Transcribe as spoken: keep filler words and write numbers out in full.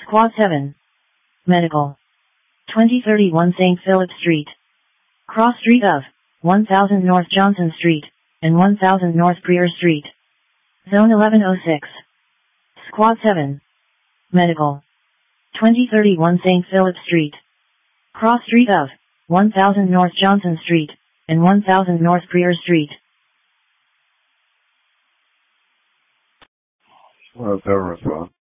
Squad seven. Medical. twenty thirty-one Saint Philip Street. Cross Street of one thousand North Johnson Street, and one thousand North Prior Street. Zone eleven oh six. Squad seven. Medical. twenty thirty-one Saint Philip Street. Cross Street of one thousand North Johnson Street, and one thousand North Prior Street. What's that response?